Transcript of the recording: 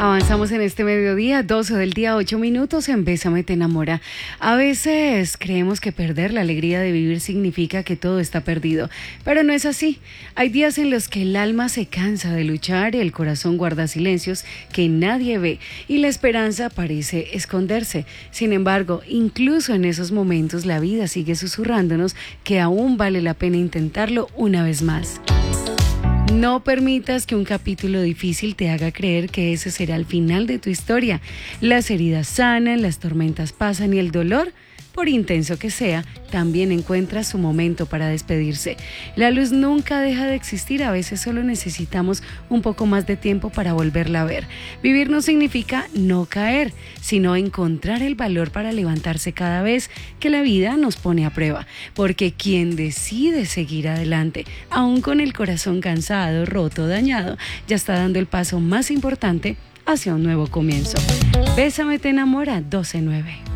Avanzamos en este mediodía, 12 del día, 8 minutos en Bésame te enamora. A veces creemos que perder la alegría de vivir significa que todo está perdido, pero no es así. Hay días en los que el alma se cansa de luchar, el corazón guarda silencios que nadie ve y la esperanza parece esconderse. Sin embargo, incluso en esos momentos la vida sigue susurrándonos que aún vale la pena intentarlo una vez más. No permitas que un capítulo difícil te haga creer que ese será el final de tu historia. Las heridas sanan, las tormentas pasan y el dolor, por intenso que sea, también encuentra su momento para despedirse. La luz nunca deja de existir, a veces solo necesitamos un poco más de tiempo para volverla a ver. Vivir no significa no caer, sino encontrar el valor para levantarse cada vez que la vida nos pone a prueba. Porque quien decide seguir adelante, aún con el corazón cansado, roto, dañado, ya está dando el paso más importante hacia un nuevo comienzo. Bésame te enamora 12-9.